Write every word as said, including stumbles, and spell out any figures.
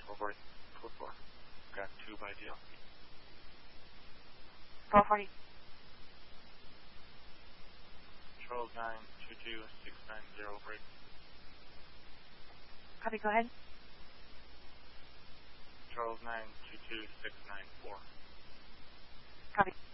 four forty. Code four. Got two by D L. four forty. Charles nine two two six nine zero break. Copy, go ahead. Charles nine two two six nine four. Copy.